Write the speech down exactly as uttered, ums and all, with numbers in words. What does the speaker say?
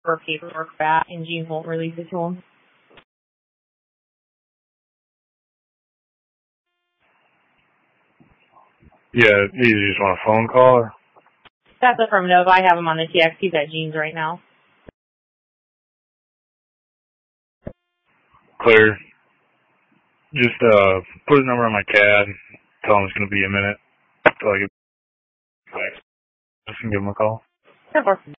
for paperwork back, and Jean won't release it to him. Yeah, you just want a phone call? Or? That's affirmative. I have him on the T X. He's at Jean's right now. Clear. Just uh, put his number on my C A D. Tell him it's going to be a minute. Till I get back. Just give him a call. Of course.